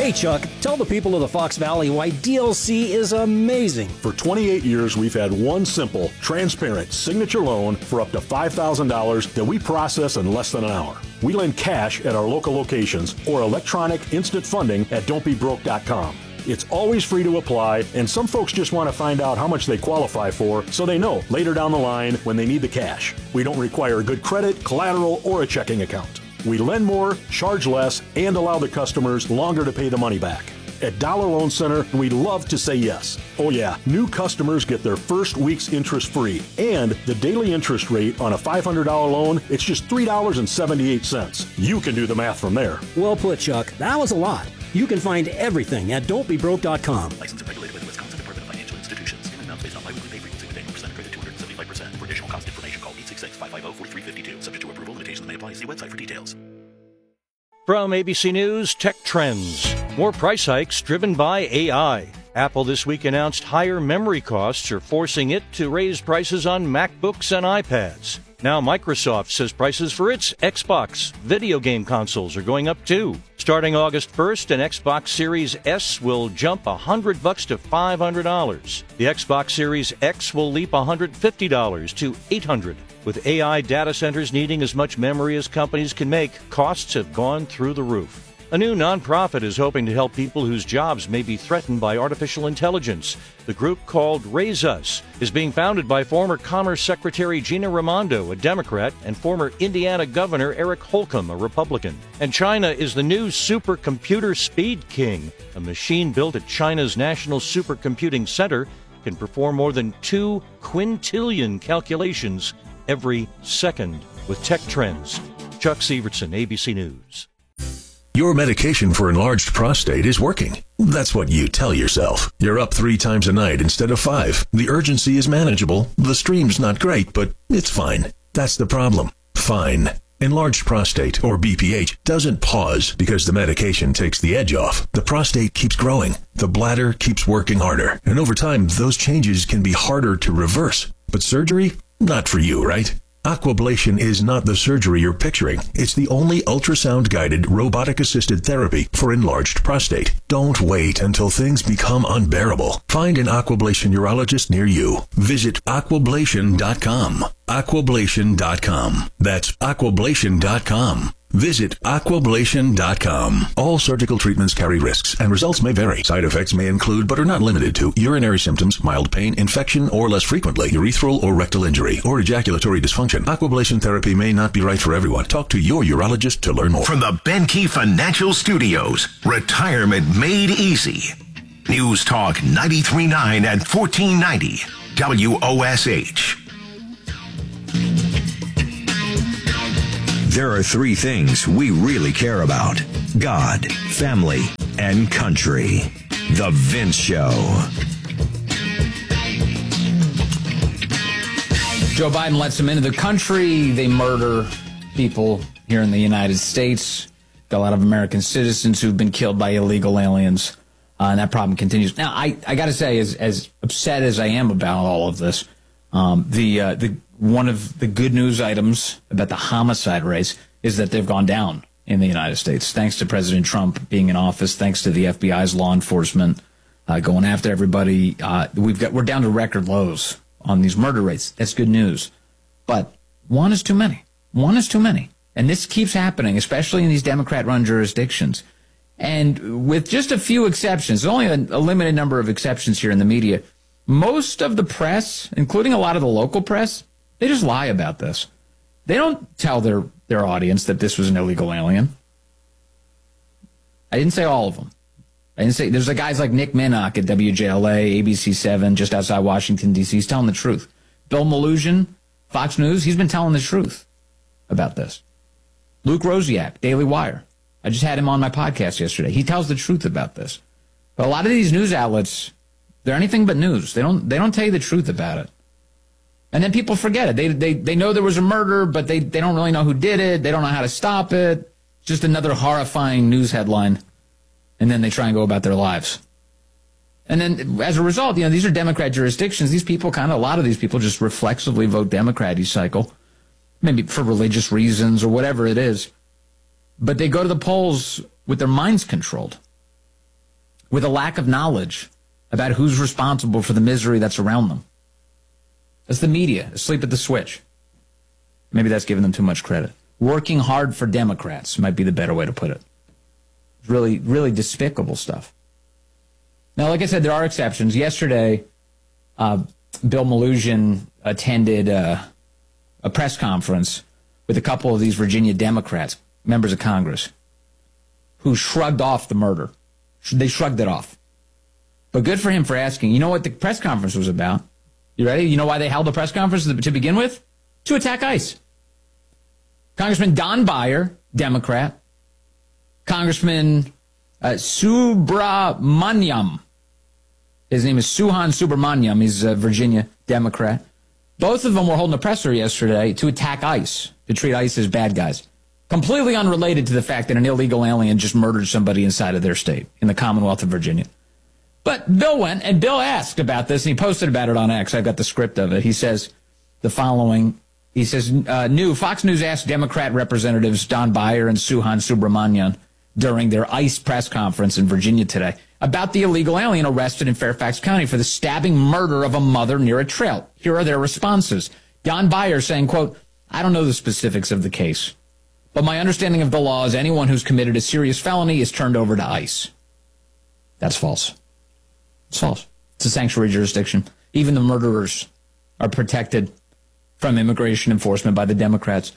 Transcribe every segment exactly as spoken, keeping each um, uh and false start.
Hey, Chuck, tell the people of the Fox Valley why D L C is amazing. For twenty-eight years, we've had one simple, transparent signature loan for up to five thousand dollars that we process in less than an hour. We lend cash at our local locations or electronic instant funding at don't be broke dot com. It's always free to apply, and some folks just want to find out how much they qualify for so they know later down the line when they need the cash. We don't require good credit, collateral, or a checking account. We lend more, charge less, and allow the customers longer to pay the money back. At Dollar Loan Center, we love to say yes. Oh yeah, new customers get their first week's interest free. And the daily interest rate on a five hundred dollars loan, it's just three dollars and seventy-eight cents. You can do the math from there. Well put, Chuck. That was a lot. You can find everything at don't be broke dot com. Licensed and regulated by the Wisconsin Department of Financial Institutions. Payment amounts based on biweekly pay frequency with annual percent credit two hundred seventy-five percent. For additional cost information, call eight six six, five five zero, four three five two. Subject to approval, limitations may apply. See website for details. From A B C News, Tech Trends. More price hikes driven by A I. Apple this week announced higher memory costs are forcing it to raise prices on MacBooks and iPads. Now Microsoft says prices for its Xbox video game consoles are going up too. Starting August first, an Xbox Series S will jump one hundred bucks to five hundred dollars. The Xbox Series X will leap one hundred fifty dollars to eight hundred dollars. With A I data centers needing as much memory as companies can make, costs have gone through the roof. A new nonprofit is hoping to help people whose jobs may be threatened by artificial intelligence. The group, called Raise Us, is being founded by former Commerce Secretary Gina Raimondo, a Democrat, and former Indiana Governor Eric Holcomb, a Republican. And China is the new supercomputer speed king. A machine built at China's National Supercomputing Center can perform more than two quintillion calculations every second. With Tech Trends, Chuck Severson, A B C News. Your medication for enlarged prostate is working. That's what you tell yourself. You're up three times a night instead of five. The urgency is manageable. The stream's not great, but it's fine. That's the problem. Fine. Enlarged prostate, or B P H, doesn't pause because the medication takes the edge off. The prostate keeps growing. The bladder keeps working harder. And over time, those changes can be harder to reverse. But surgery? Not for you, right? Aquablation is not the surgery you're picturing. It's the only ultrasound-guided, robotic-assisted therapy for enlarged prostate. Don't wait until things become unbearable. Find an Aquablation urologist near you. Visit aquablation dot com. aquablation dot com. That's aquablation dot com. Visit aquablation dot com. All surgical treatments carry risks, and results may vary. Side effects may include, but are not limited to, urinary symptoms, mild pain, infection, or less frequently, urethral or rectal injury, or ejaculatory dysfunction. Aquablation therapy may not be right for everyone. Talk to your urologist to learn more. From the Benkey Financial Studios, Retirement Made Easy. News Talk ninety-three point nine and fourteen ninety W O S H. There are three things we really care about: God, family, and country. The Vince Show. Joe Biden lets them into the country. They murder people here in the United States. Got a lot of American citizens who've been killed by illegal aliens. Uh, and that problem continues. Now, I, I got to say, as, as upset as I am about all of this, um, the uh, the one of the good news items about the homicide rates is that they've gone down in the United States, thanks to President Trump being in office, thanks to the F B I's law enforcement uh, going after everybody. Uh, we've got we're down to record lows on these murder rates. That's good news. But one is too many. One is too many. And this keeps happening, especially in these Democrat-run jurisdictions. And with just a few exceptions, there's only a, a limited number of exceptions here in the media, most of the press, including a lot of the local press, they just lie about this. They don't tell their, their audience that this was an illegal alien. I didn't say all of them. I didn't say, there's the guys like Nick Minnock at W J L A, A B C seven, just outside Washington, D C. He's telling the truth. Bill Maloogian, Fox News, he's been telling the truth about this. Luke Rosiak, Daily Wire. I just had him on my podcast yesterday. He tells the truth about this. But a lot of these news outlets, they're anything but news. They don't, they don't tell you the truth about it. And then people forget it. They, they, they know there was a murder, but they, they don't really know who did it. They don't know how to stop it. Just another horrifying news headline. And then they try and go about their lives. And then as a result, you know, these are Democrat jurisdictions. These people kind of, a lot of these people just reflexively vote Democrat each cycle, maybe for religious reasons or whatever it is. But they go to the polls with their minds controlled. with a lack of knowledge about who's responsible for the misery that's around them. That's the media, asleep at the switch. Maybe that's giving them too much credit. Working hard for Democrats might be the better way to put it. Really, really despicable stuff. Now, like I said, there are exceptions. Yesterday, uh, Bill Melugin attended uh, a press conference with a couple of these Virginia Democrats, members of Congress, who shrugged off the murder. They shrugged it off. But good for him for asking. You know what the press conference was about? You ready? You know why they held the press conference to begin with? To attack ICE. Congressman Don Beyer, Democrat. Congressman uh, Subramaniam. His name is Suhan Subramaniam. He's a Virginia Democrat. Both of them were holding a presser yesterday to attack ICE, to treat ICE as bad guys. Completely unrelated to the fact that an illegal alien just murdered somebody inside of their state, in the Commonwealth of Virginia. But Bill went, and Bill asked about this, and he posted about it on X. I've got the script of it. He says the following. He says, uh, new, Fox News asked Democrat representatives Don Beyer and Suhan Subramanian during their ICE press conference in Virginia today about the illegal alien arrested in Fairfax County for the stabbing murder of a mother near a trail. Here are their responses. Don Beyer saying, quote, I don't know the specifics of the case, but my understanding of the law is anyone who's committed a serious felony is turned over to ICE. That's false. It's false. It's a sanctuary jurisdiction. Even the murderers are protected from immigration enforcement by the Democrats.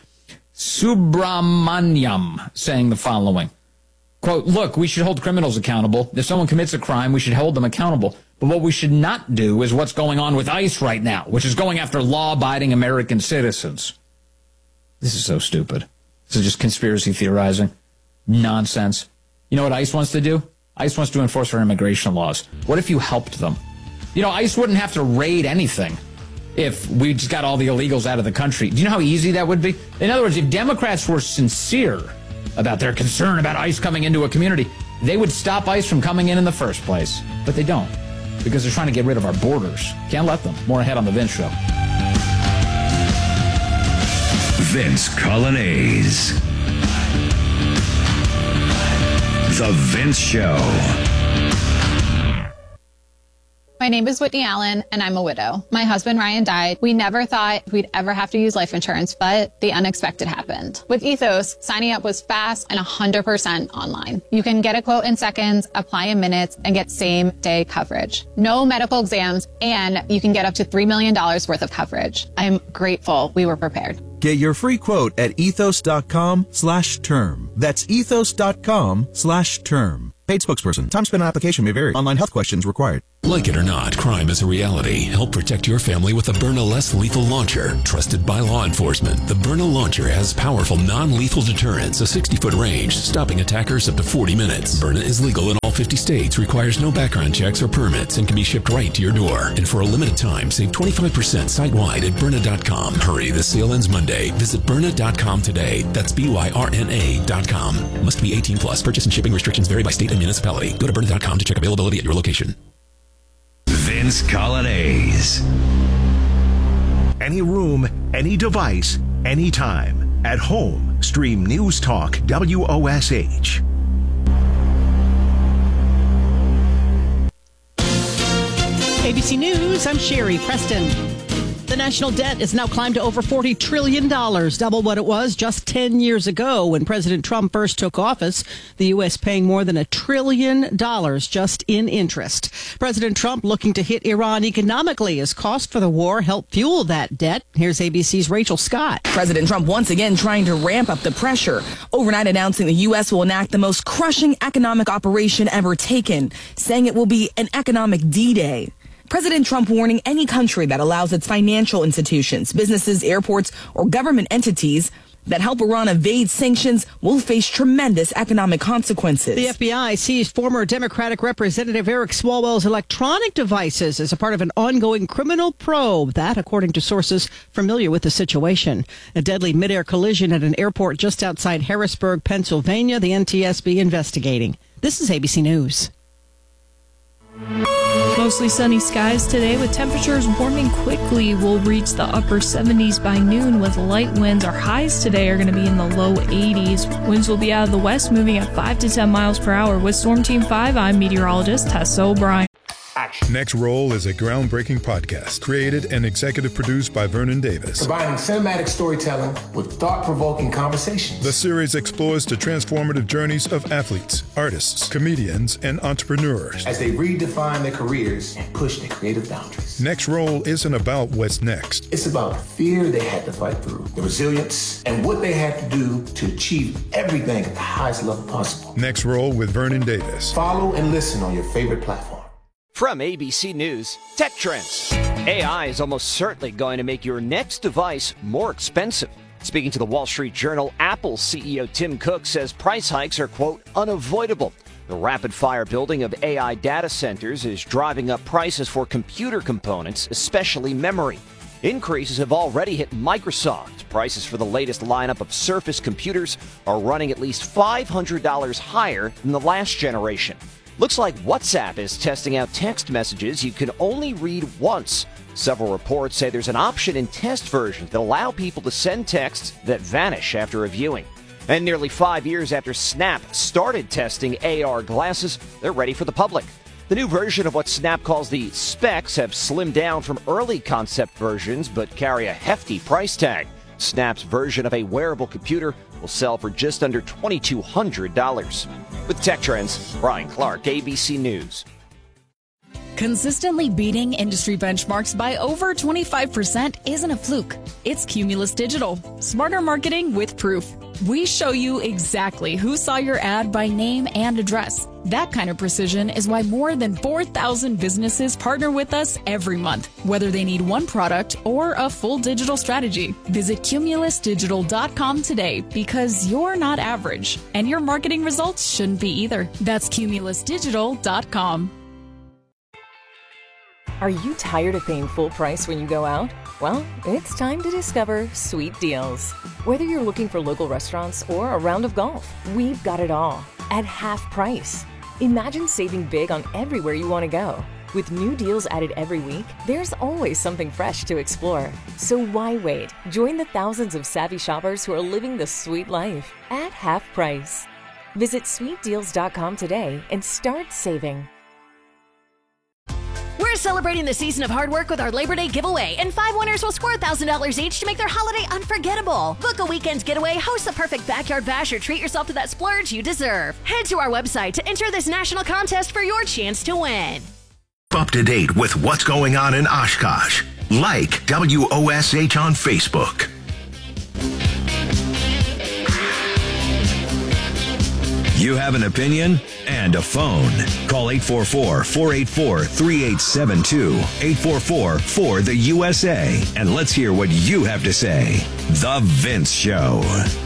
Subramaniam saying the following. Quote, look, we should hold criminals accountable. If someone commits a crime, we should hold them accountable. But what we should not do is what's going on with ICE right now, which is going after law-abiding American citizens. This is so stupid. This is just conspiracy theorizing. Nonsense. You know what ICE wants to do? ICE wants to enforce our immigration laws. What if you helped them? You know, ICE wouldn't have to raid anything if we just got all the illegals out of the country. Do you know how easy that would be? In other words, if Democrats were sincere about their concern about ICE coming into a community, they would stop ICE from coming in in the first place. But they don't, because they're trying to get rid of our borders. Can't let them. More ahead on The Vince Show. Vince Colonnese. The Vince Show. My name is Whitney Allen, and I'm a widow. My husband, Ryan, died. We never thought we'd ever have to use life insurance, but the unexpected happened. With Ethos, signing up was fast and one hundred percent online. You can get a quote in seconds, apply in minutes, and get same-day coverage. No medical exams, and you can get up to three million dollars worth of coverage. I'm grateful we were prepared. Get your free quote at ethos.com slash term. That's ethos.com slash term. Paid spokesperson. Time spent on application may vary. Online health questions required. Like it or not, crime is a reality. Help protect your family with the Byrna Less Lethal Launcher. Trusted by law enforcement, the Byrna Launcher has powerful non-lethal deterrence, a sixty-foot range, stopping attackers up to forty minutes. Byrna is legal in all fifty states, requires no background checks or permits, and can be shipped right to your door. And for a limited time, save twenty-five percent site-wide at Byrna dot com. Hurry, the sale ends Monday. Visit Byrna dot com today. That's B Y R N A dot com. Must be eighteen plus. Purchase and shipping restrictions vary by state and municipality. Go to Byrna dot com to check availability at your location. Vince Colonnese. Any room, any device, anytime. At home, stream News Talk W O S H. A B C News, I'm Sherry Preston. The national debt has now climbed to over forty trillion dollars, double what it was just ten years ago when President Trump first took office. The U S paying more than a trillion dollars just in interest. President Trump looking to hit Iran economically as cost for the war helped fuel that debt. Here's A B C's Rachel Scott. President Trump once again trying to ramp up the pressure, overnight announcing the U S will enact the most crushing economic operation ever taken, saying it will be an economic D-Day. President Trump warning any country that allows its financial institutions, businesses, airports, or government entities that help Iran evade sanctions will face tremendous economic consequences. The F B I seized former Democratic Representative Eric Swalwell's electronic devices as a part of an ongoing criminal probe. That, according to sources familiar with the situation. A deadly midair collision at an airport just outside Harrisburg, Pennsylvania. The N T S B investigating. This is A B C News. Mostly sunny skies today with temperatures warming quickly. We'll reach the upper seventies by noon with light winds. Our highs today are going to be in the low eighties. Winds will be out of the west, moving at five to ten miles per hour. With Storm Team five, I'm meteorologist Tessa O'Brien. Next Roll is a groundbreaking podcast created and executive produced by Vernon Davis. Combining cinematic storytelling with thought-provoking conversations. The series explores the transformative journeys of athletes, artists, comedians, and entrepreneurs as they redefine their careers and push their creative boundaries. Next Roll isn't about what's next. It's about the fear they had to fight through, the resilience, and what they had to do to achieve everything at the highest level possible. Next Roll with Vernon Davis. Follow and listen on your favorite platform. From A B C News, Tech Trends. A I is almost certainly going to make your next device more expensive. Speaking to the Wall Street Journal, Apple C E O Tim Cook says price hikes are, quote, unavoidable. The rapid-fire building of A I data centers is driving up prices for computer components, especially memory. Increases have already hit Microsoft. Prices for the latest lineup of Surface computers are running at least five hundred dollars higher than the last generation. Looks like WhatsApp is testing out text messages you can only read once. Several reports say there's an option in test versions that allow people to send texts that vanish after reviewing. And nearly five years after Snap started testing A R glasses, they're ready for the public. The new version of what Snap calls the specs have slimmed down from early concept versions but carry a hefty price tag. Snap's version of a wearable computer will sell for just under two thousand two hundred dollars. With Tech Trends, Brian Clark, A B C News. Consistently beating industry benchmarks by over twenty-five percent isn't a fluke. It's Cumulus Digital. Smarter marketing with proof. We show you exactly who saw your ad by name and address. That kind of precision is why more than four thousand businesses partner with us every month, whether they need one product or a full digital strategy. Visit cumulus digital dot com today because you're not average, and your marketing results shouldn't be either. That's cumulus digital dot com. Are you tired of paying full price when you go out? Well, it's time to discover Sweet Deals. Whether you're looking for local restaurants or a round of golf, we've got it all at half price. Imagine saving big on everywhere you want to go. With new deals added every week, there's always something fresh to explore. So why wait? Join the thousands of savvy shoppers who are living the sweet life at half price. Visit sweet deals dot com today and start saving. We're celebrating the season of hard work with our Labor Day giveaway, and five winners will score one thousand dollars each to make their holiday unforgettable. Book a weekend getaway, host the perfect backyard bash, or treat yourself to that splurge you deserve. Head to our website to enter this national contest for your chance to win. Up to date with what's going on in Oshkosh. Like W O S H on Facebook. You have an opinion and a phone. Call eight four four, four eight four, three eight seven two, eight four four, four the U S A, and let's hear what you have to say. The Vince Show.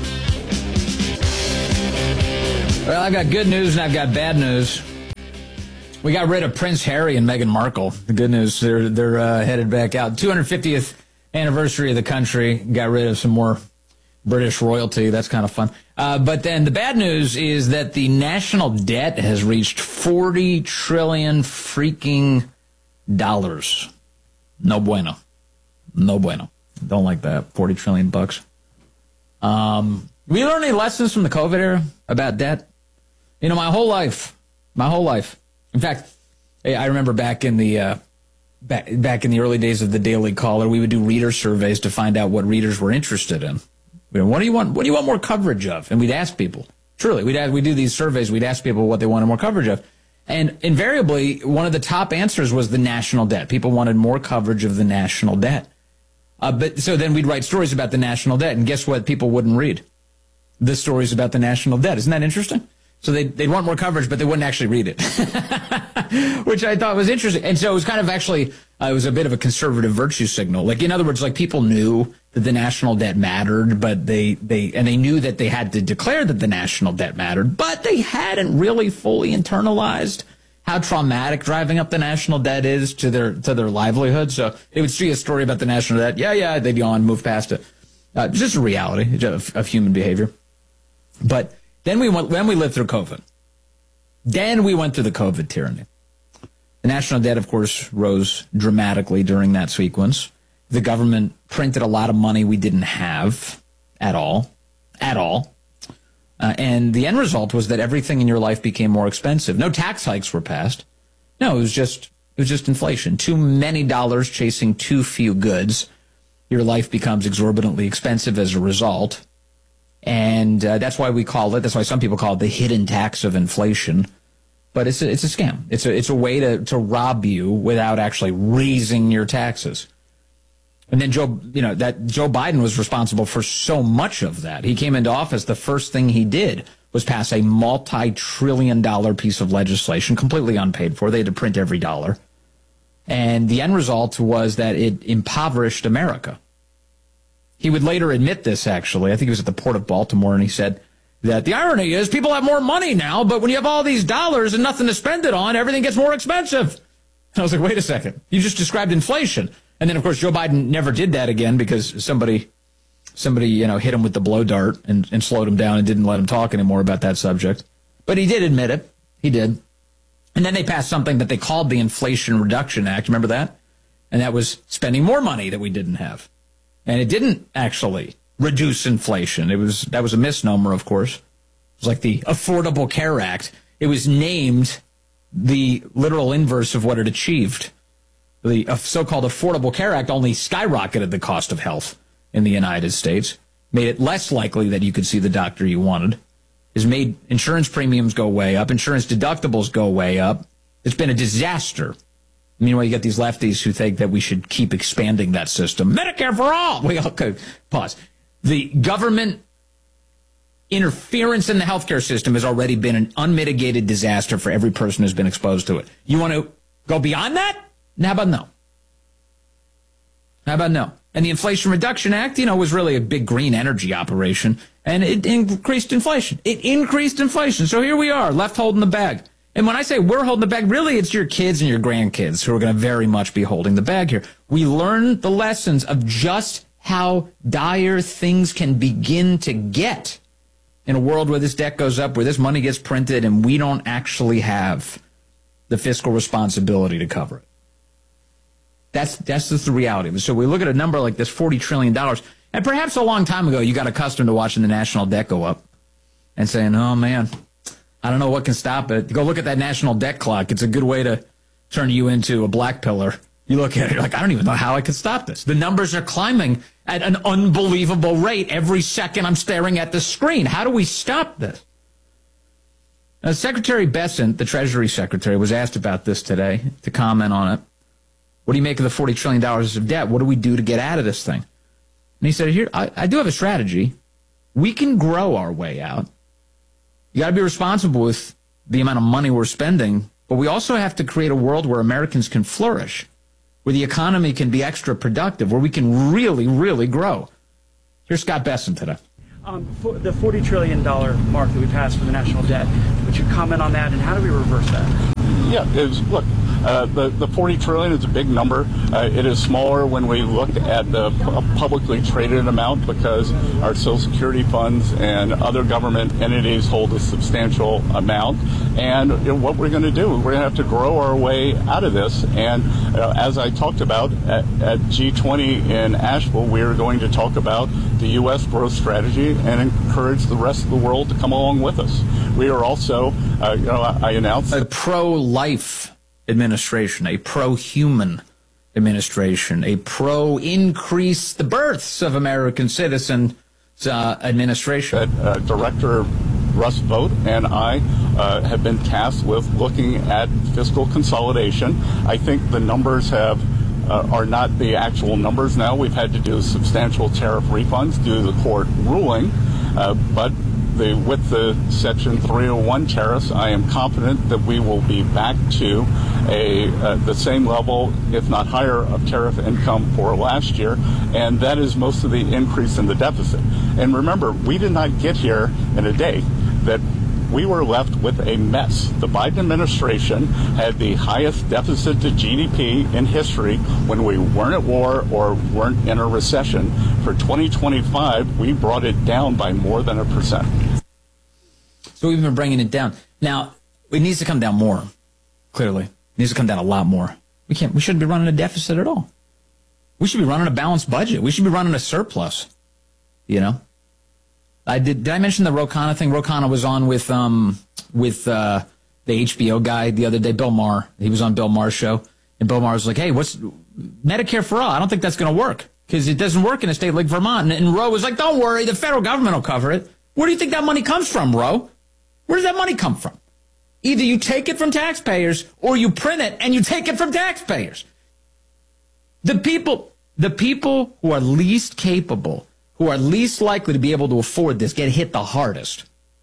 Well, I've got good news and I've got bad news. We got rid of Prince Harry and Meghan Markle. The good news, they're they're uh, headed back out. two hundred fiftieth anniversary of the country. Got rid of some more British royalty. That's kind of fun. Uh, but then the bad news is that the national debt has reached forty trillion freaking dollars. No bueno. No bueno. Don't like that. forty trillion bucks. Um, we learn any lessons from the COVID era about debt? You know, my whole life, my whole life. In fact, I remember back in the uh, back back in the early days of the Daily Caller, we would do reader surveys to find out what readers were interested in. What do you want? What do you want more coverage of? And we'd ask people. Truly, we'd ask, we do these surveys. We'd ask people what they wanted more coverage of, and invariably, one of the top answers was the national debt. People wanted more coverage of the national debt. Uh, but so then we'd write stories about the national debt, and guess what? People wouldn't read the stories about the national debt. Isn't that interesting? So they'd, they'd want more coverage, but they wouldn't actually read it, which I thought was interesting. And so it was kind of actually, uh, it was a bit of a conservative virtue signal. Like, in other words, like people knew that the national debt mattered, but they, they, and they knew that they had to declare that the national debt mattered, but they hadn't really fully internalized how traumatic driving up the national debt is to their, to their livelihood. So they would see a story about the national debt. Yeah, yeah, they'd go on, move past it. Uh, just a reality of, of human behavior. But Then we went, then we lived through COVID. Then we went through the COVID tyranny. And The national debt, of course, rose dramatically during that sequence. The government printed a lot of money we didn't have at all, at all. Uh, and the end result was that everything in your life became more expensive. No tax hikes were passed. No, it was just it was just inflation. Too many dollars chasing too few goods. Your life becomes exorbitantly expensive as a result. And uh, that's why we call it, that's why some people call it the hidden tax of inflation. But it's a, it's a scam. It's a, it's a way to, to rob you without actually raising your taxes. And then Joe, you know, that Joe Biden was responsible for so much of that. He came into office. The first thing he did was pass a multi-trillion dollar piece of legislation, completely unpaid for. They had to print every dollar. And the end result was that it impoverished America. He would later admit this, actually. I think he was at the Port of Baltimore, and he said that the irony is people have more money now, but when you have all these dollars and nothing to spend it on, everything gets more expensive. And I was like, wait a second. You just described inflation. And then, of course, Joe Biden never did that again because somebody, somebody, you know, hit him with the blow dart and, and slowed him down and didn't let him talk anymore about that subject. But he did admit it. He did. And then they passed something that they called the Inflation Reduction Act. Remember that? And that was spending more money that we didn't have. And it didn't actually reduce inflation. It was that was a misnomer, of course. It was like the Affordable Care Act. It was named the literal inverse of what it achieved. The so-called Affordable Care Act only skyrocketed the cost of health in the United States, made it less likely that you could see the doctor you wanted, has made insurance premiums go way up, insurance deductibles go way up. It's been a disaster. Meanwhile, you get these lefties who think that we should keep expanding that system. Medicare for all! We all could pause. The government interference in the healthcare system has already been an unmitigated disaster for every person who's been exposed to it. You want to go beyond that? How about no? How about no? And the Inflation Reduction Act, you know, was really a big green energy operation, and it increased inflation. It increased inflation. So here we are, left holding the bag. And when I say we're holding the bag, really it's your kids and your grandkids who are going to very much be holding the bag here. We learned the lessons of just how dire things can begin to get in a world where this debt goes up, where this money gets printed, and we don't actually have the fiscal responsibility to cover it. That's that's just the reality of it. So we look at a number like this, forty trillion dollars, and perhaps a long time ago you got accustomed to watching the national debt go up and saying, oh, man, I don't know what can stop it. Go look at that national debt clock. It's a good way to turn you into a black pillar. You look at it, you're like, I don't even know how I can stop this. The numbers are climbing at an unbelievable rate every second I'm staring at the screen. How do we stop this? Now, Secretary Bessent, the Treasury Secretary, was asked about this today to comment on it. What do you make of the forty trillion dollars of debt? What do we do to get out of this thing? And he said, here, I, I do have a strategy. We can grow our way out. You got to be responsible with the amount of money we're spending, but we also have to create a world where Americans can flourish, where the economy can be extra productive, where we can really, really grow. Here's Scott Bessent today. Um, for the forty trillion dollars mark that we passed for the national debt, would you comment on that, and how do we reverse that? Yeah, it was, look, uh, the, the forty trillion dollars is a big number. Uh, it is smaller when we look at the publicly traded amount because our Social Security funds and other government entities hold a substantial amount. And you know, what we're going to do, we're going to have to grow our way out of this. And uh, as I talked about at, at G twenty in Asheville, we are going to talk about the U S growth strategy and encourage the rest of the world to come along with us. We are also, uh, you know, I announced a pro-life administration, a pro-human administration, a pro-increase the births of American citizens uh, administration. Uh, uh, Director Russ Vought and I uh, have been tasked with looking at fiscal consolidation. I think the numbers have uh, are not the actual numbers now. We've had to do substantial tariff refunds due to the court ruling, uh, but The, with the Section three oh one tariffs, I am confident that we will be back to a uh, the same level, if not higher, of tariff income for last year, and that is most of the increase in the deficit. And remember, we did not get here in a day. That we were left with a mess. The Biden administration had the highest deficit to G D P in history when we weren't at war or weren't in a recession. For twenty twenty-five, we brought it down by more than a percent. So we've been bringing it down. Now, it needs to come down more, clearly. needs to come down a lot more. We can't. We shouldn't be running a deficit at all. We should be running a balanced budget. We should be running a surplus. You know. I did. Did I mention the Ro Khanna thing? Ro Khanna was on with um with uh, the H B O guy the other day, Bill Maher. He was on Bill Maher's show, and Bill Maher was like, "Hey, what's Medicare for all? I don't think that's going to work because it doesn't work in a state like Vermont." And, and Ro was like, "Don't worry, the federal government will cover it." Where do you think that money comes from, Ro? Where does that money come from? Either you take it from taxpayers or you print it and you take it from taxpayers. The people, the people who are least capable, who are least likely to be able to afford this, get hit the hardest.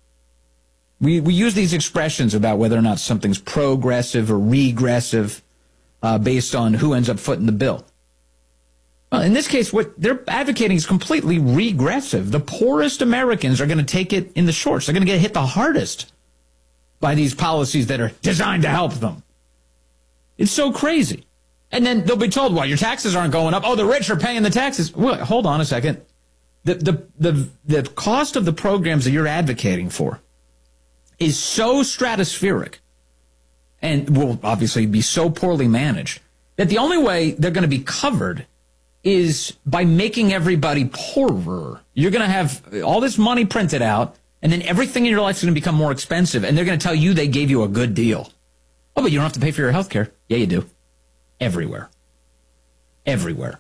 We we use these expressions about whether or not something's progressive or regressive uh, based on who ends up footing the bill. Well, in this case, what they're advocating is completely regressive. The poorest Americans are going to take it in the shorts. They're going to get hit the hardest by these policies that are designed to help them. It's so crazy. And then they'll be told, well, your taxes aren't going up. Oh, the rich are paying the taxes. Well, hold on a second. The, the, the, the cost of the programs that you're advocating for is so stratospheric and will obviously be so poorly managed that the only way they're going to be covered is by making everybody poorer. You're going to have all this money printed out, and then everything in your life is going to become more expensive, and they're going to tell you they gave you a good deal. Oh, but you don't have to pay for your health care. Yeah, you do. Everywhere. Everywhere.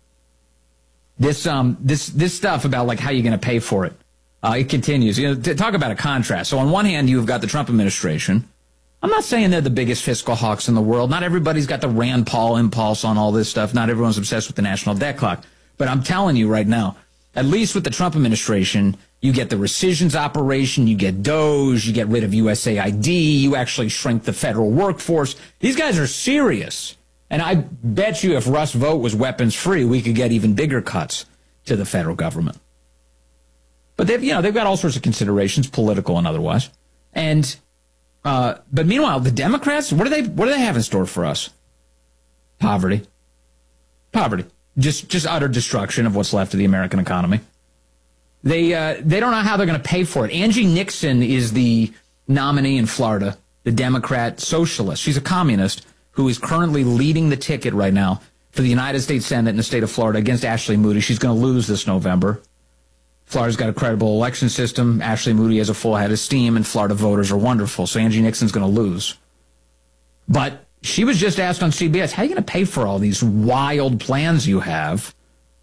This um this this stuff about like how you're going to pay for it, uh, it continues. You know, to talk about a contrast. So on one hand, you've got the Trump administration. I'm not saying they're the biggest fiscal hawks in the world. Not everybody's got the Rand Paul impulse on all this stuff. Not everyone's obsessed with the national debt clock. But I'm telling you right now, at least with the Trump administration, you get the rescissions operation, you get DOGE, you get rid of U S A I D, you actually shrink the federal workforce. These guys are serious. And I bet you if Russ Vogt was weapons free, we could get even bigger cuts to the federal government. But they've, you know, they've got all sorts of considerations, political and otherwise. And uh, but meanwhile, the Democrats, what do they what do they have in store for us? Poverty, poverty, just just utter destruction of what's left of the American economy. They uh, they don't know how they're going to pay for it. Angie Nixon is the nominee in Florida, the Democrat socialist. She's a communist who is currently leading the ticket right now for the United States Senate in the state of Florida against Ashley Moody. She's going to lose this November. Florida's got a credible election system. Ashley Moody has a full head of steam, and Florida voters are wonderful. So Angie Nixon's going to lose. But she was just asked on C B S, how are you going to pay for all these wild plans you have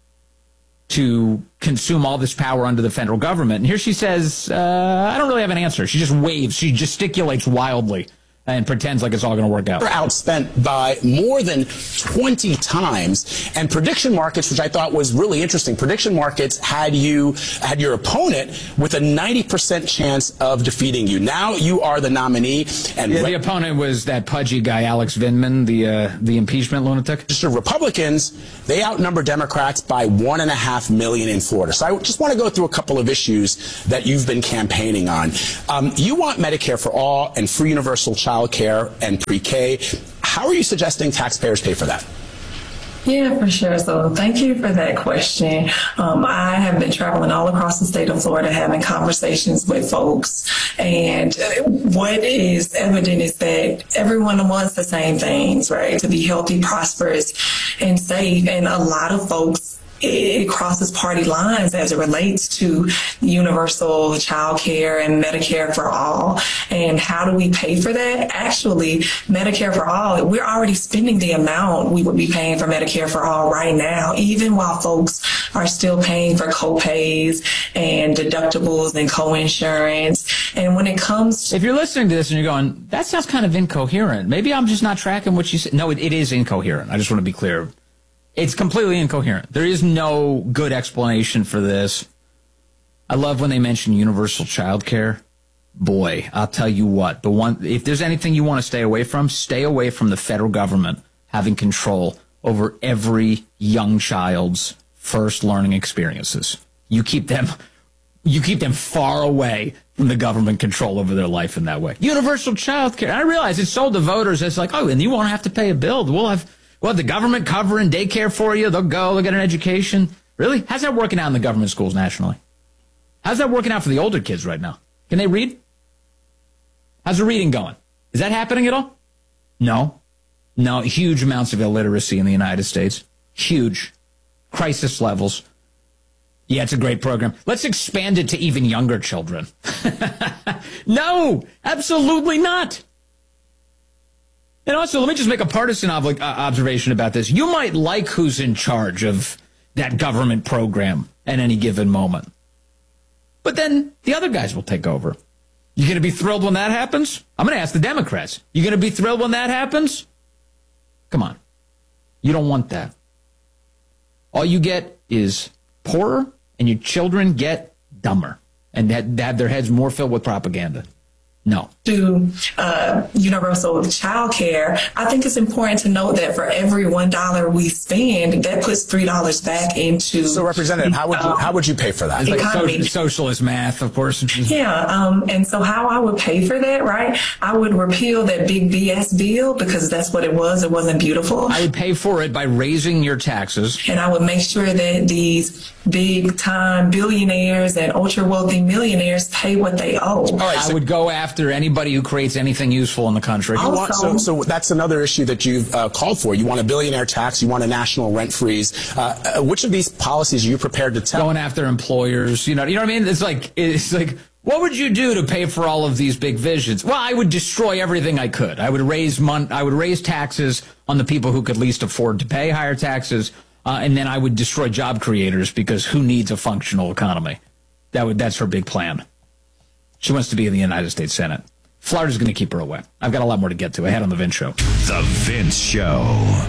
to consume all this power under the federal government? And here she says, uh, I don't really have an answer. She just waves. She gesticulates wildly and pretends like it's all going to work out. Outspent by more than twenty times. And prediction markets, which I thought was really interesting, prediction markets had you had your opponent with a ninety percent chance of defeating you. Now you are the nominee. And yeah, the opponent was that pudgy guy, Alex Vindman, the uh, the impeachment lunatic. Just the Republicans, they outnumber Democrats by one and a half million in Florida. So I just want to go through a couple of issues that you've been campaigning on. Um, you want Medicare for all and free universal child care and pre-K. How are you suggesting taxpayers pay for that? Yeah, for sure. So thank you for that question. Um, I have been traveling all across the state of Florida having conversations with folks. And what is evident is that everyone wants the same things, right? To be healthy, prosperous, and safe. And a lot of folks, it crosses party lines as it relates to universal child care and Medicare for all. And how do we pay for that? Actually, Medicare for all, we're already spending the amount we would be paying for Medicare for all right now, even while folks are still paying for co-pays and deductibles and co-insurance. And when it comes to... If you're listening to this and you're going, that sounds kind of incoherent. Maybe I'm just not tracking what you said. No, it, it is incoherent. I just want to be clear. It's completely incoherent. There is no good explanation for this. I love when they mention universal child care. Boy, I'll tell you what, the one, if there's anything you want to stay away from, stay away from the federal government having control over every young child's first learning experiences. You keep them, you keep them far away from the government control over their life in that way. Universal child care. I realize it's sold to voters. It's like, oh, and you won't have to pay a bill. We'll have... Well, the government covering daycare for you. They'll go. They'll get an education. Really? How's that working out in the government schools nationally? How's that working out for the older kids right now? Can they read? How's the reading going? Is that happening at all? No. No, huge amounts of illiteracy in the United States. Huge. Crisis levels. Yeah, it's a great program. Let's expand it to even younger children. No, absolutely not. And also, let me just make a partisan ob- uh, observation about this. You might like who's in charge of that government program at any given moment. But then the other guys will take over. You going to be thrilled when that happens? I'm going to ask the Democrats. You going to be thrilled when that happens? Come on. You don't want that. All you get is poorer, and your children get dumber and have their heads more filled with propaganda. No. To uh, universal child care, I think it's important to note that for every one dollar we spend, that puts three dollars back into. So, Representative, how would you, how would you pay for that? It's like Economy. so- socialist math, of course. Yeah, um, and so how I would pay for that, right? I would repeal that big B S bill because that's what it was. It wasn't beautiful. I would pay for it by raising your taxes. And I would make sure that these big time billionaires and ultra wealthy millionaires pay what they owe. All right, I would go after anybody who creates anything useful in the country. You want, so, so that's another issue that you've uh, called for. You want a billionaire tax. You want a national rent freeze. Uh, uh, which of these policies are you prepared to tell? Going after employers. You know, you know what I mean? It's like, it's like, what would you do to pay for all of these big visions? Well, I would destroy everything I could. I would raise mon- I would raise taxes on the people who could least afford to pay higher taxes, uh, and then I would destroy job creators because who needs a functional economy? That would that's her big plan. She wants to be in the United States Senate. Florida's going to keep her away. I've got a lot more to get to. Ahead on The Vince Show. The Vince Show.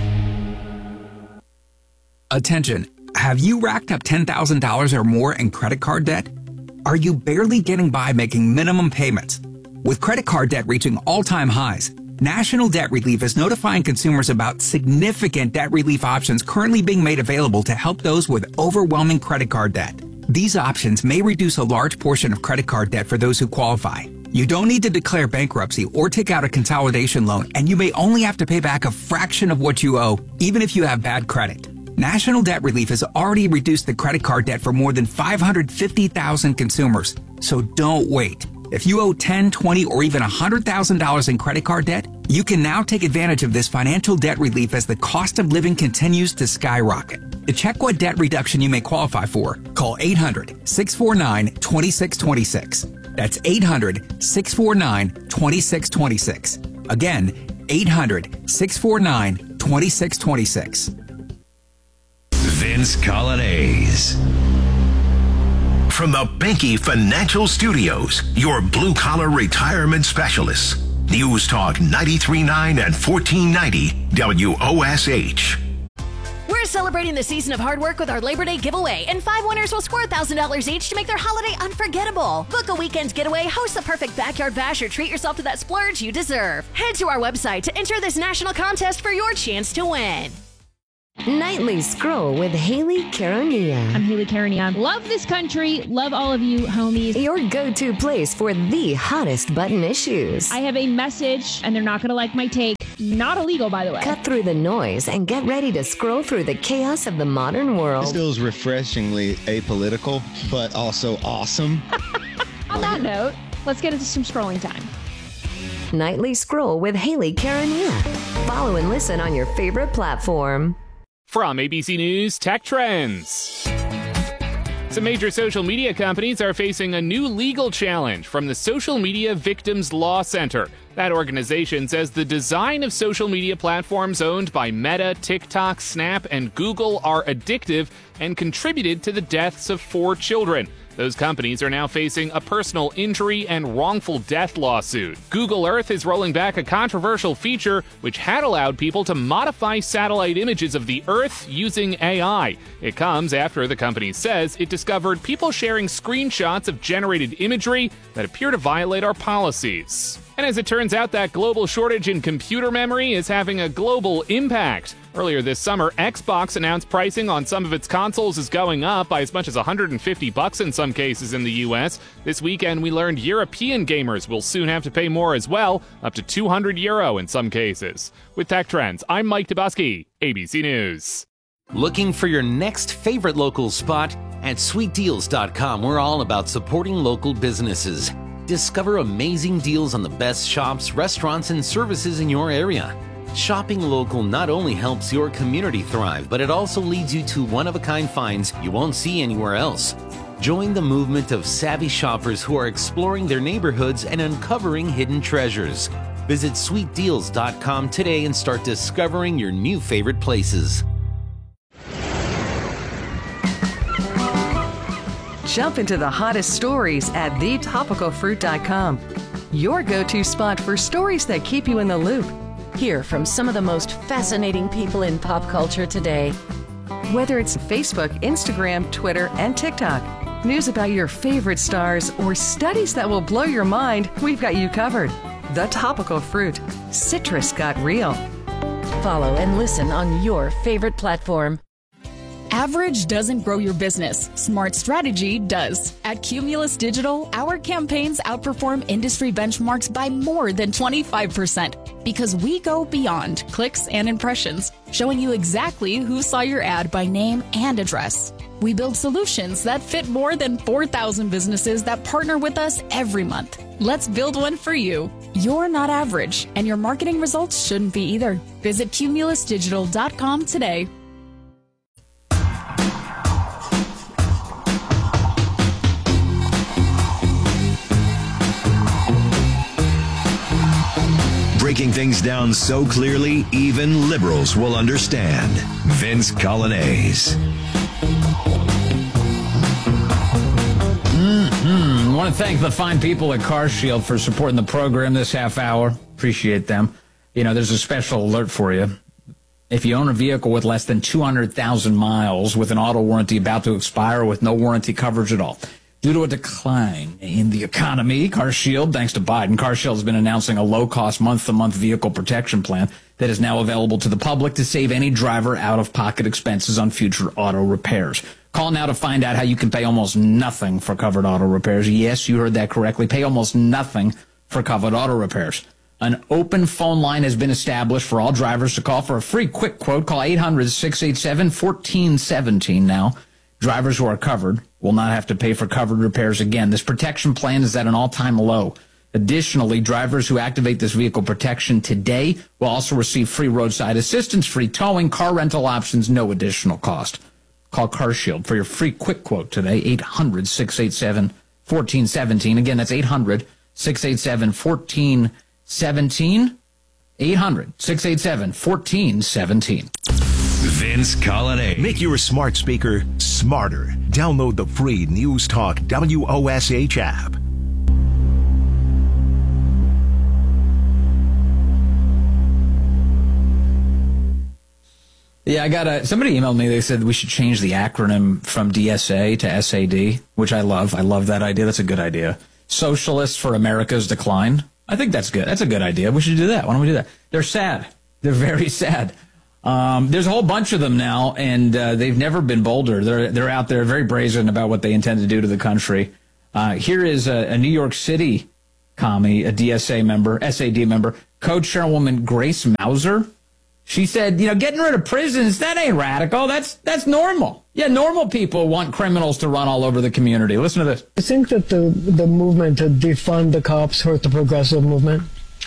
Attention. Have you racked up ten thousand dollars or more in credit card debt? Are you barely getting by making minimum payments? With credit card debt reaching all-time highs, National Debt Relief is notifying consumers about significant debt relief options currently being made available to help those with overwhelming credit card debt. These options may reduce a large portion of credit card debt for those who qualify. You don't need to declare bankruptcy or take out a consolidation loan, and you may only have to pay back a fraction of what you owe, even if you have bad credit. National Debt Relief has already reduced the credit card debt for more than five hundred fifty thousand consumers, so don't wait. If you owe ten, twenty, or even one hundred thousand dollars in credit card debt, you can now take advantage of this financial debt relief as the cost of living continues to skyrocket. To check what debt reduction you may qualify for, call eight hundred, six four nine, two six two six. That's eight hundred, six four nine, two six two six. Again, eight hundred, six four nine, two six two six. Vince Colonnese. From the Banky Financial Studios, your blue-collar retirement specialists. News Talk ninety-three point nine and fourteen ninety W O S H. We're celebrating the season of hard work with our Labor Day giveaway, and five winners will score one thousand dollars each to make their holiday unforgettable. Book a weekend getaway, host the perfect backyard bash, or treat yourself to that splurge you deserve. Head to our website to enter this national contest for your chance to win. Nightly Scroll with Haley Caronia. I'm Haley Caronia. Love this country. Love all of you, homies. Your go-to place for the hottest button issues. I have a message, and they're not going to like my take. Not illegal, by the way. Cut through the noise and get ready to scroll through the chaos of the modern world. This feels refreshingly apolitical, but also awesome. On that note, let's get into some scrolling time. Nightly Scroll with Haley Caronia. Follow and listen on your favorite platform. From A B C News Tech Trends. Some major social media companies are facing a new legal challenge from the Social Media Victims Law Center. That organization says the design of social media platforms owned by Meta, TikTok, Snap, and Google are addictive and contributed to the deaths of four children. Those companies are now facing a personal injury and wrongful death lawsuit. Google Earth is rolling back a controversial feature which had allowed people to modify satellite images of the Earth using A I. It comes after the company says it discovered people sharing screenshots of generated imagery that appear to violate our policies. And as it turns out, that global shortage in computer memory is having a global impact. Earlier this summer, Xbox announced pricing on some of its consoles is going up by as much as one hundred fifty bucks in some cases in the U S. This weekend, we learned European gamers will soon have to pay more as well, up to two hundred euro in some cases. With Tech Trends, I'm Mike Dubusky, A B C News. Looking for your next favorite local spot? At sweet deals dot com, we're all about supporting local businesses. Discover amazing deals on the best shops, restaurants, and services in your area. Shopping local not only helps your community thrive, but it also leads you to one-of-a-kind finds you won't see anywhere else. Join the movement of savvy shoppers who are exploring their neighborhoods and uncovering hidden treasures. Visit sweet deals dot com today and start discovering your new favorite places. Jump into the hottest stories at the topical fruit dot com. Your go-to spot for stories that keep you in the loop. Hear from some of the most fascinating people in pop culture today. Whether it's Facebook, Instagram, Twitter, and TikTok, news about your favorite stars, or studies that will blow your mind, we've got you covered. The Topical Fruit. Citrus got real. Follow and listen on your favorite platform. Average doesn't grow your business. Smart strategy does. At Cumulus Digital, our campaigns outperform industry benchmarks by more than twenty-five percent because we go beyond clicks and impressions, showing you exactly who saw your ad by name and address. We build solutions that fit more than four thousand businesses that partner with us every month. Let's build one for you. You're not average, and your marketing results shouldn't be either. Visit cumulus digital dot com today. Breaking things down so clearly, even liberals will understand. Vince Coglianese. Mm-hmm. I want to thank the fine people at CarShield for supporting the program this half hour. Appreciate them. You know, there's a special alert for you. If you own a vehicle with less than two hundred thousand miles with an auto warranty about to expire with no warranty coverage at all, due to a decline in the economy, CarShield, thanks to Biden, CarShield has been announcing a low-cost month-to-month vehicle protection plan that is now available to the public to save any driver out-of-pocket expenses on future auto repairs. Call now to find out how you can pay almost nothing for covered auto repairs. Yes, you heard that correctly. Pay almost nothing for covered auto repairs. An open phone line has been established for all drivers to call for a free quick quote. Call eight hundred, six eight seven, one four one seven now. Drivers who are covered will not have to pay for covered repairs again. This protection plan is at an all-time low. Additionally, drivers who activate this vehicle protection today will also receive free roadside assistance, free towing, car rental options, no additional cost. Call CarShield for your free quick quote today, eight hundred, six eight seven, one four one seven. Again, that's eight hundred, six eight seven, one four one seven. eight hundred, six eight seven, one four one seven. Vince Coglianese. Make your smart speaker smarter. Download the free News Talk W O S H app. Yeah, I got a, somebody emailed me. They said we should change the acronym from D S A to S A D, which I love. I love that idea. That's a good idea. Socialists for America's Decline. I think that's good. That's a good idea. We should do that. Why don't we do that? They're sad. They're very sad. Um, there's a whole bunch of them now, and uh, they've never been bolder. They're they're out there very brazen about what they intend to do to the country. Uh, here is a, a New York City commie, a D S A member, S A D member, co-chairwoman Grace Mauser. She said, you know, getting rid of prisons, that ain't radical. That's that's normal. Yeah, normal people want criminals to run all over the community. Listen to this. I think that the, the movement to defund the cops hurt the progressive movement.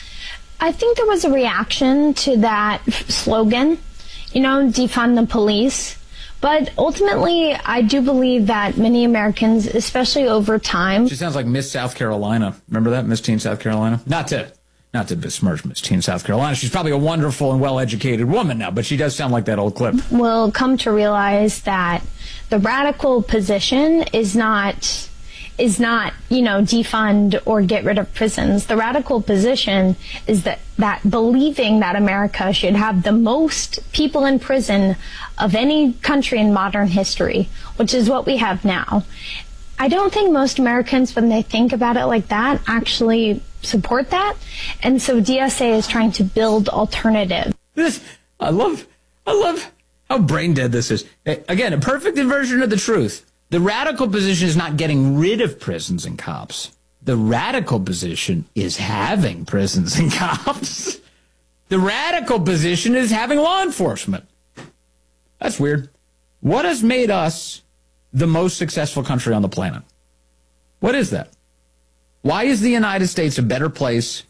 I think there was a reaction to that slogan, you know, defund the police. But ultimately, I do believe that many Americans, especially over time. She sounds like Miss South Carolina. Remember that? Miss Teen South Carolina? Not to, not to besmirch Miss Teen South Carolina. She's probably a wonderful and well-educated woman now, but she does sound like that old clip. Will come to realize that the radical position is not... is not, you know, defund or get rid of prisons. The radical position is that, that believing that America should have the most people in prison of any country in modern history, which is what we have now. I don't think most Americans, when they think about it like that, actually support that. And so D S A is trying to build alternatives. This, I love, I love how brain dead this is. Again, a perfect inversion of the truth. The radical position is not getting rid of prisons and cops. The radical position is having prisons and cops. The radical position is having law enforcement. That's weird. What has made us the most successful country on the planet? What is that? Why is the United States a better place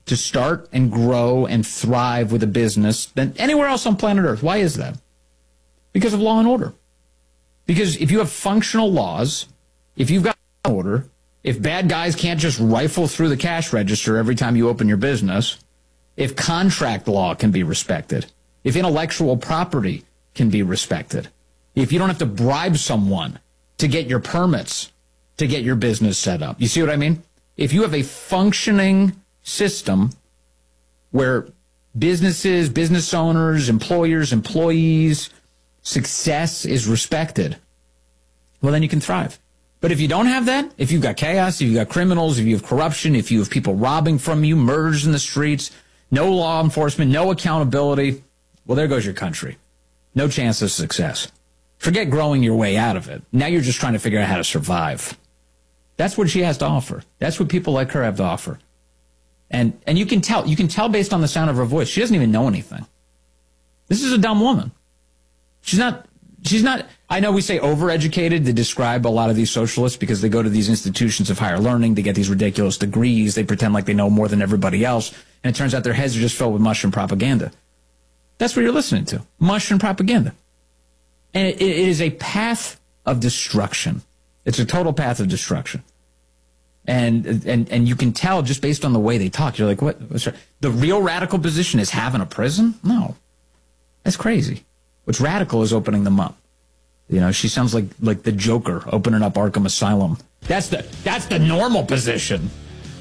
to start and grow and thrive with a business than anywhere else on planet Earth. Why is that? Because of law and order. Because if you have functional laws, if you've got order, if bad guys can't just rifle through the cash register every time you open your business, if contract law can be respected, if intellectual property can be respected, if you don't have to bribe someone to get your permits to get your business set up. You see what I mean? If you have a functioning system where businesses, business owners, employers, employees, success is respected, well, then you can thrive. But if you don't have that, if you've got chaos, if you've got criminals, if you have corruption, if you have people robbing from you, murders in the streets, no law enforcement, no accountability, well, there goes your country. No chance of success. Forget growing your way out of it. Now you're just trying to figure out how to survive. That's what she has to offer. That's what people like her have to offer. And and you can tell. You can tell based on the sound of her voice. She doesn't even know anything. This is a dumb woman. She's not, she's not, I know we say overeducated to describe a lot of these socialists because they go to these institutions of higher learning, they get these ridiculous degrees, they pretend like they know more than everybody else, and it turns out their heads are just filled with mush and propaganda. That's what you're listening to. Mush and propaganda. And it, it is a path of destruction. It's a total path of destruction. And and and you can tell just based on the way they talk. You're like, what? What's right? The real radical position is having a prison? No. That's crazy. What's radical is opening them up. You know, she sounds like like the Joker opening up Arkham Asylum. That's the that's the normal position.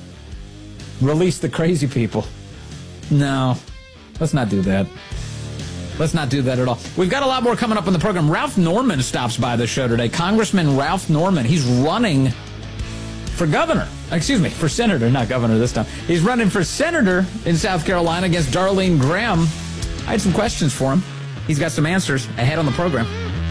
Release the crazy people. No. Let's not do that. Let's not do that at all. We've got a lot more coming up on the program. Ralph Norman stops by the show today. Congressman Ralph Norman. He's running for governor. Excuse me, for senator, not governor this time. He's running for senator in South Carolina against Darlene Graham. I had some questions for him. He's got some answers ahead on the program.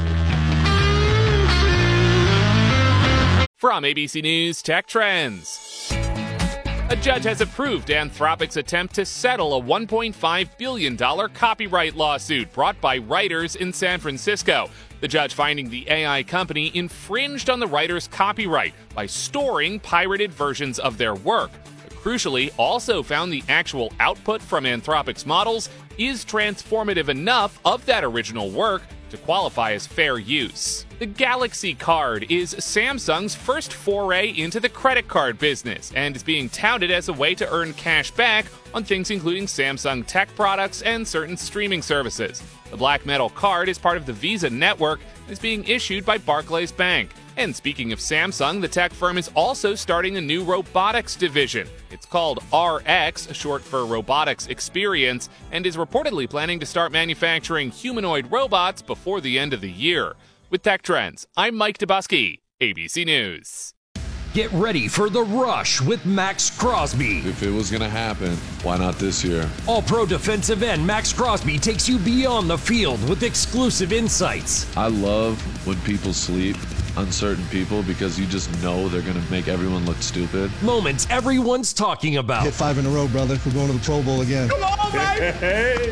From A B C News Tech Trends. A judge has approved Anthropic's attempt to settle a one point five billion dollars copyright lawsuit brought by writers in San Francisco. The judge finding the A I company infringed on the writers' copyright by storing pirated versions of their work. But crucially, also found the actual output from Anthropic's models is transformative enough of that original work to qualify as fair use. The Galaxy Card is Samsung's first foray into the credit card business and is being touted as a way to earn cash back on things including Samsung tech products and certain streaming services. The black metal card is part of the Visa network and is being issued by Barclays Bank. And speaking of Samsung, the tech firm is also starting a new robotics division. It's called R X, short for Robotics Experience, and is reportedly planning to start manufacturing humanoid robots before the end of the year. With Tech Trends, I'm Mike Dubusky, A B C News. Get ready for the rush with Max Crosby. If it was going to happen, why not this year? All-pro defensive end Max Crosby takes you beyond the field with exclusive insights. I love when people sleep, uncertain people, because you just know they're going to make everyone look stupid. Moments everyone's talking about. Hit five in a row, brother. We're going to the Pro Bowl again. Come on, baby!